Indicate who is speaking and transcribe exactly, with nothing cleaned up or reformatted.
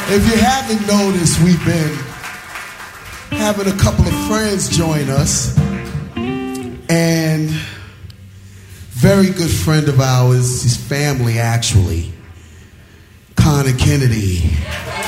Speaker 1: If you haven't noticed, we've been having a couple of friends join us. And very good friend of ours, his family actually, Connor Kennedy.